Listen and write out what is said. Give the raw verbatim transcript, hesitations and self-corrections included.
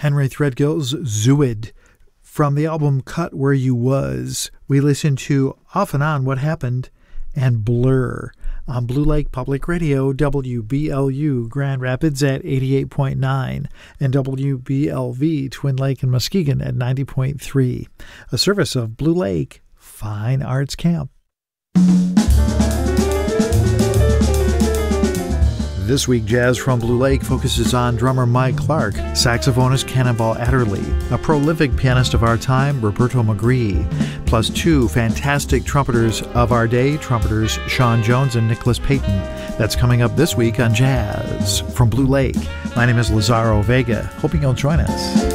Henry Threadgill's Zooid. From the album Cut Where You Was, we listened to Off and On What Happened and Blur on Blue Lake Public Radio, W B L U Grand Rapids at eighty-eight point nine and W B L V Twin Lake and Muskegon at ninety point three, a service of Blue Lake Fine Arts Camp. This week, Jazz from Blue Lake focuses on drummer Mike Clark, saxophonist Cannonball Adderley, a prolific pianist of our time, Roberto McGree, plus two fantastic trumpeters of our day, trumpeters Sean Jones and Nicholas Payton. That's coming up this week on Jazz from Blue Lake. My name is Lazaro Vega, hoping you'll join us.